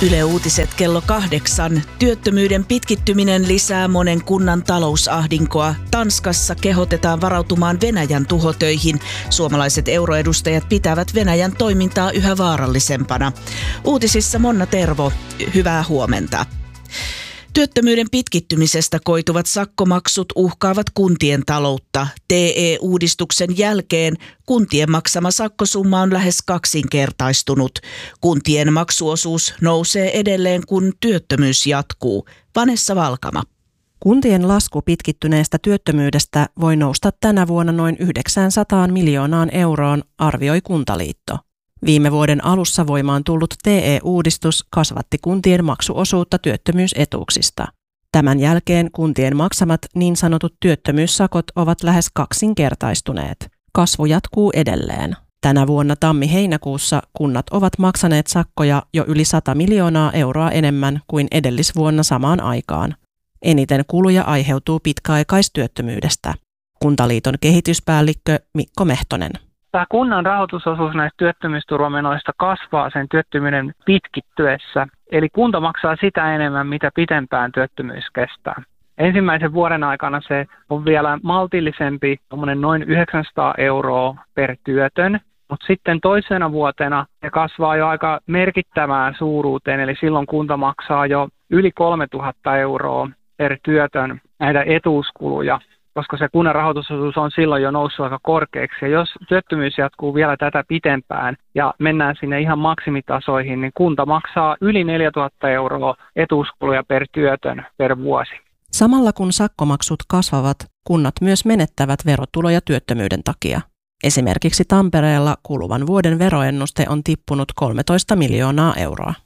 Yle Uutiset kello 8. Työttömyyden pitkittyminen lisää monen kunnan talousahdinkoa. Tanskassa kehotetaan varautumaan Venäjän tuhotöihin. Suomalaiset euroedustajat pitävät Venäjän toimintaa yhä vaarallisempana. Uutisissa Monna Tervo. Hyvää huomenta. Työttömyyden pitkittymisestä koituvat sakkomaksut uhkaavat kuntien taloutta. TE-uudistuksen jälkeen kuntien maksama sakkosumma on lähes kaksinkertaistunut. Kuntien maksuosuus nousee edelleen, kun työttömyys jatkuu. Vanessa Valkama. Kuntien lasku pitkittyneestä työttömyydestä voi nousta tänä vuonna noin 900 miljoonaan euroon, arvioi Kuntaliitto. Viime vuoden alussa voimaan tullut TE-uudistus kasvatti kuntien maksuosuutta työttömyysetuuksista. Tämän jälkeen kuntien maksamat niin sanotut työttömyyssakot ovat lähes kaksinkertaistuneet. Kasvu jatkuu edelleen. Tänä vuonna tammi-heinäkuussa kunnat ovat maksaneet sakkoja jo yli 100 miljoonaa euroa enemmän kuin edellisvuonna samaan aikaan. Eniten kuluja aiheutuu pitkäaikaistyöttömyydestä. Kuntaliiton kehityspäällikkö Mikko Mehtonen. Tämä kunnan rahoitusosuus näistä työttömyysturvamenoista kasvaa sen työttömyyden pitkittyessä. Eli kunta maksaa sitä enemmän, mitä pitempään työttömyys kestää. Ensimmäisen vuoden aikana se on vielä maltillisempi, noin 900 euroa per työtön. Mutta sitten toisena vuotena se kasvaa jo aika merkittävään suuruuteen, eli silloin kunta maksaa jo yli 3000 euroa per työtön näitä etuuskuluja, koska se kunnan rahoitusosuus on silloin jo noussut aika korkeaksi. Ja jos työttömyys jatkuu vielä tätä pitempään ja mennään sinne ihan maksimitasoihin, niin kunta maksaa yli 4000 euroa etuuskuluja per työtön per vuosi. Samalla kun sakkomaksut kasvavat, kunnat myös menettävät verotuloja työttömyyden takia. Esimerkiksi Tampereella kuluvan vuoden veroennuste on tippunut 13 miljoonaa euroa.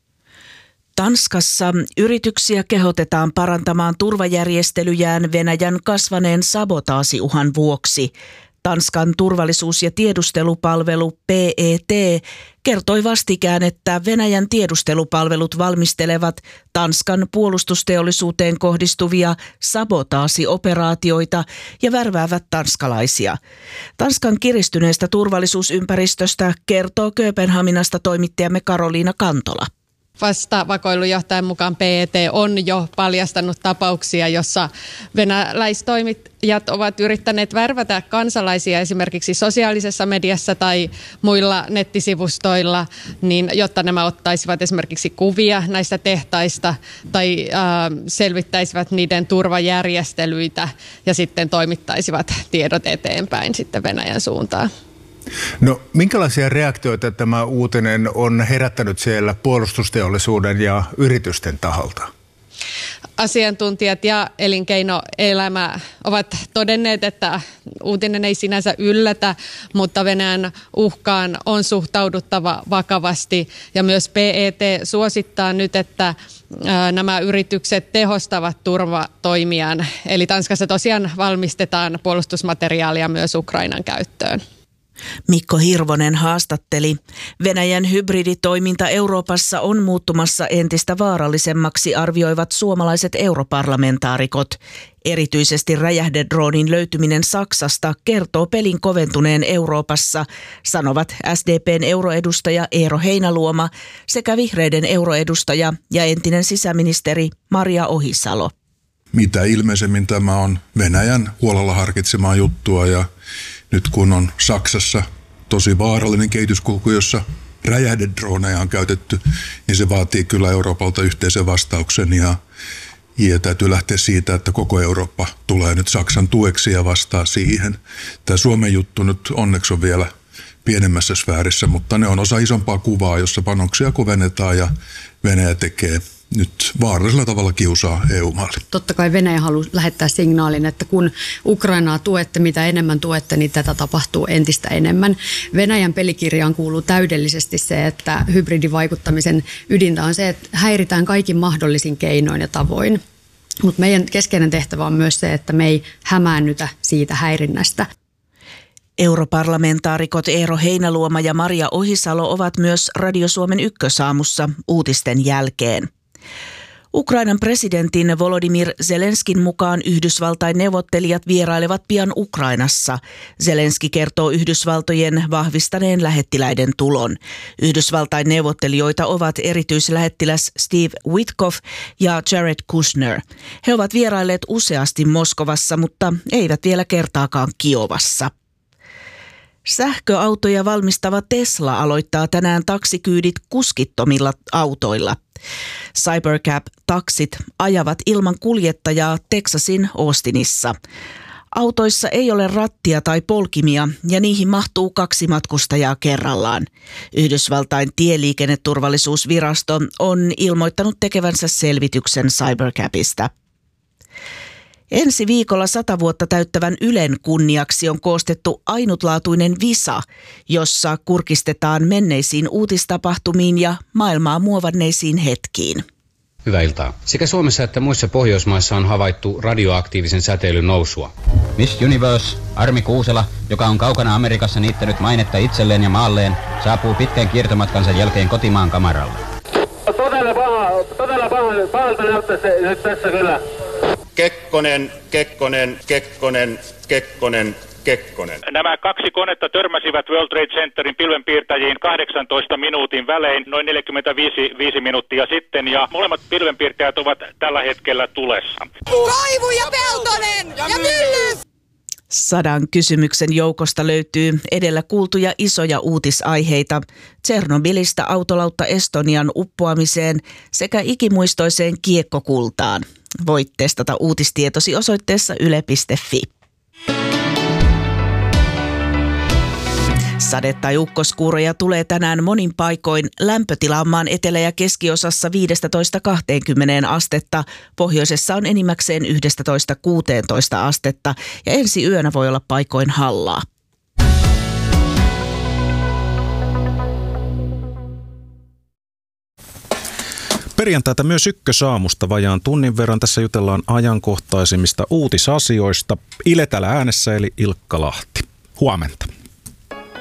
Tanskassa yrityksiä kehotetaan parantamaan turvajärjestelyjään Venäjän kasvaneen sabotaasiuhan vuoksi. Tanskan turvallisuus- ja tiedustelupalvelu PET kertoi vastikään, että Venäjän tiedustelupalvelut valmistelevat Tanskan puolustusteollisuuteen kohdistuvia sabotaasioperaatioita ja värväävät tanskalaisia. Tanskan kiristyneestä turvallisuusympäristöstä kertoo Kööpenhaminasta toimittajamme Karoliina Kantola. Vastavakoilujohtajan mukaan PET on jo paljastanut tapauksia, jossa venäläistoimittajat ovat yrittäneet värvätä kansalaisia esimerkiksi sosiaalisessa mediassa tai muilla nettisivustoilla, niin jotta nämä ottaisivat esimerkiksi kuvia näistä tehtaista tai selvittäisivät niiden turvajärjestelyitä ja sitten toimittaisivat tiedot eteenpäin sitten Venäjän suuntaan. No, minkälaisia reaktioita tämä uutinen on herättänyt siellä puolustusteollisuuden ja yritysten taholta? Asiantuntijat ja elinkeinoelämä ovat todenneet, että uutinen ei sinänsä yllätä, mutta Venäjän uhkaan on suhtauduttava vakavasti. Ja myös PET suosittaa nyt, että nämä yritykset tehostavat turvatoimiaan. Eli Tanskassa tosiaan valmistetaan puolustusmateriaalia myös Ukrainan käyttöön. Mikko Hirvonen haastatteli. Venäjän hybriditoiminta Euroopassa on muuttumassa entistä vaarallisemmaksi, arvioivat suomalaiset europarlamentaarikot. Erityisesti räjähdedroonin löytyminen Saksasta kertoo pelin koventuneen Euroopassa, sanovat SDP:n euroedustaja Eero Heinaluoma sekä vihreiden euroedustaja ja entinen sisäministeri Maria Ohisalo. Mitä ilmeisemmin tämä on Venäjän huolella harkitsemaa juttua ja nyt kun on Saksassa tosi vaarallinen kehityskulku, jossa räjähdedroneja on käytetty, niin se vaatii kyllä Euroopalta yhteisen vastauksen ja täytyy lähteä siitä, että koko Eurooppa tulee nyt Saksan tueksi ja vastaa siihen. Tämä Suomen juttu nyt onneksi on vielä pienemmässä sfäärissä, mutta ne on osa isompaa kuvaa, jossa panoksia kovennetaan ja Venäjä tekee nyt vaarallisella tavalla kiusaa EU-maalle. Totta kai Venäjä haluaa lähettää signaalin, että kun Ukrainaa tuette, mitä enemmän tuette, niin tätä tapahtuu entistä enemmän. Venäjän pelikirjaan kuuluu täydellisesti se, että hybridivaikuttamisen ydintä on se, että häiritään kaikin mahdollisin keinoin ja tavoin. Mutta meidän keskeinen tehtävä on myös se, että me ei hämäännytä siitä häirinnästä. Europarlamentaarikot Eero Heinaluoma ja Maria Ohisalo ovat myös Radio Suomen Ykkösaamussa uutisten jälkeen. Ukrainan presidentin Volodymyr Zelenskin mukaan Yhdysvaltain neuvottelijat vierailevat pian Ukrainassa. Zelenski kertoo Yhdysvaltojen vahvistaneen lähettiläiden tulon. Yhdysvaltain neuvottelijoita ovat erityislähettiläs Steve Witkoff ja Jared Kushner. He ovat vierailleet useasti Moskovassa, mutta eivät vielä kertaakaan Kiovassa. Sähköautoja valmistava Tesla aloittaa tänään taksikyydit kuskittomilla autoilla. Cybercab-taksit ajavat ilman kuljettajaa Texasin Austinissa. Autoissa ei ole rattia tai polkimia ja niihin mahtuu 2 matkustajaa kerrallaan. Yhdysvaltain tieliikenneturvallisuusvirasto on ilmoittanut tekevänsä selvityksen Cybercabista. Ensi viikolla 100 vuotta täyttävän Ylen kunniaksi on koostettu ainutlaatuinen visa, jossa kurkistetaan menneisiin uutistapahtumiin ja maailmaa muovanneisiin hetkiin. Hyvää iltaa. Sekä Suomessa että muissa Pohjoismaissa on havaittu radioaktiivisen säteilyn nousua. Miss Universe Armi Kuusela, joka on kaukana Amerikassa niittänyt mainetta itselleen ja maalleen, saapuu pitkän kiertomatkansa jälkeen kotimaan kamaralle. Todella pahalta näyttää se nyt tässä kyllä. Kekkonen. Nämä 2 konetta törmäsivät World Trade Centerin pilvenpiirtäjiin 18 minuutin välein noin 45 minuuttia sitten ja molemmat pilvenpiirtäjät ovat tällä hetkellä tulessa. Koivu ja Peltonen ja Mylly! 100 kysymyksen joukosta löytyy edellä kuultuja isoja uutisaiheita Tsernobylistä autolautta Estonian uppoamiseen sekä ikimuistoiseen kiekkokultaan. Voit testata uutistietosi osoitteessa yle.fi. Sade- tai ukkoskuuroja tulee tänään monin paikoin. Lämpötila on maan etelä- ja keskiosassa 15-20 astetta. Pohjoisessa on enimmäkseen 11-16 astetta ja ensi yönä voi olla paikoin hallaa. Perjantaita myös Ykkösaamusta vajaan tunnin verran. Tässä jutellaan ajankohtaisimmista uutisasioista. Ile täällä äänessä eli Ilkka Lahti. Huomenta.